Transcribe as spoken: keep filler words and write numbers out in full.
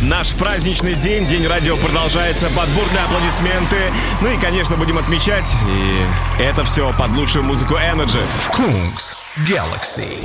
Наш праздничный день, День радио продолжается под бурные аплодисменты. Ну и, конечно, будем отмечать. И это все под лучшую музыку Energy. Kungs Galaxy.